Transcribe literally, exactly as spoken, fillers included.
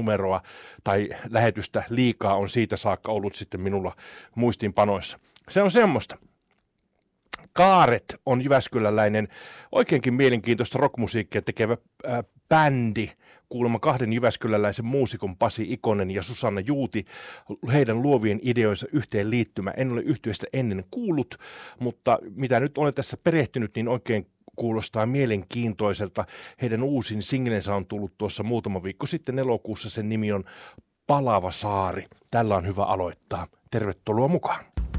numeroa tai lähetystä liikaa on siitä saakka ollut sitten minulla muistiinpanoissa. Se on semmoista. Kaaret on jyväskyläläinen, oikeinkin mielenkiintoista rockmusiikkia tekevä äh, bändi, kuulemma kahden jyväskyläläisen muusikon Pasi Ikonen ja Susanna Juuti, heidän luovien ideoinsa yhteenliittymä. En ole yhtyeestä ennen kuullut, mutta mitä nyt olen tässä perehtynyt, niin oikein kuulostaa mielenkiintoiselta. Heidän uusin singlensä on tullut tuossa muutama viikko sitten elokuussa, sen nimi on Palava saari. Tällä on hyvä aloittaa. Tervetuloa mukaan.